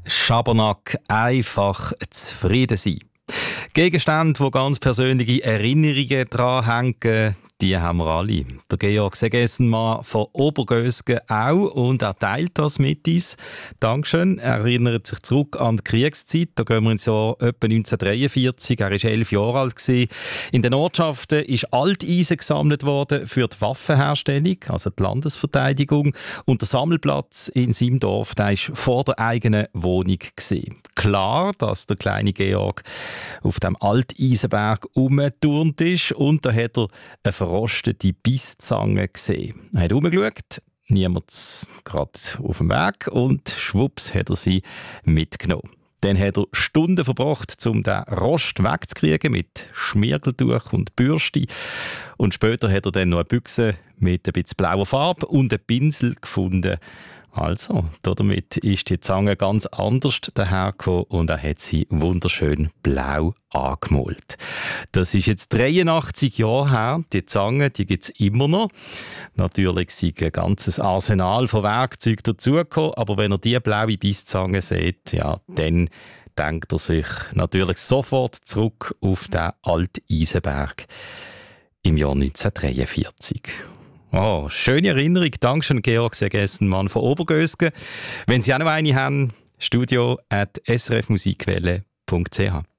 Schabernack, einfach zufrieden sein. Gegenstände, die ganz persönliche Erinnerungen dranhängen, die haben wir alle. Der Georg Segessenmann von Obergösgen auch und er teilt das mit uns. Dankeschön. Er erinnert sich zurück an die Kriegszeit. Da gehen wir ins Jahr etwa 1943. Er war 11 Jahre alt. In den Ortschaften ist Alteisen gesammelt worden für die Waffenherstellung, also die Landesverteidigung. Und der Sammelplatz in seinem Dorf, der war vor der eigenen Wohnung. Klar, dass der kleine Georg auf dem Alteisenberg umgeturnt ist und da hat er eine verrostete Bisszange gesehen. Er hat umgeschaut, niemand gerade auf dem Weg und schwupps hat er sie mitgenommen. Dann hat er Stunden verbracht, um den Rost wegzukriegen mit Schmirgeltuch und Bürste. Und später hat er dann noch eine Büchse mit ein bisschen blauer Farbe und einen Pinsel gefunden. Also, damit ist die Zange ganz anders dahergekommen und er hat sie wunderschön blau angemalt. Das ist jetzt 83 Jahre her. Die Zange, die gibt es immer noch. Natürlich ist ein ganzes Arsenal von Werkzeugen dazugekommen, aber wenn er diese blaue Bisszange sieht, ja, dann denkt er sich natürlich sofort zurück auf den Alteisenberg im Jahr 1943. Oh, schöne Erinnerung. Dankeschön, Georg Segessenmann von Obergösgen. Wenn Sie auch noch eine haben, studio@srfmusikwelle.ch.